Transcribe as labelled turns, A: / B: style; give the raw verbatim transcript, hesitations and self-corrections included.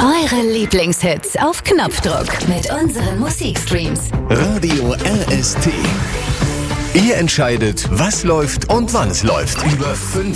A: Eure Lieblingshits auf Knopfdruck mit unseren Musikstreams.
B: Radio R S T. Ihr entscheidet, was läuft und wann es läuft. Über fünf